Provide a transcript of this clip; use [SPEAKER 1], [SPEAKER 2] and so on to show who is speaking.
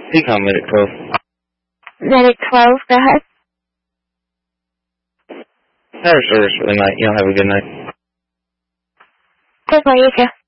[SPEAKER 1] You call Medic 12.
[SPEAKER 2] Medic 12, go ahead.
[SPEAKER 1] Have a service for the night. Y'all have a good night.
[SPEAKER 2] Good night, you too.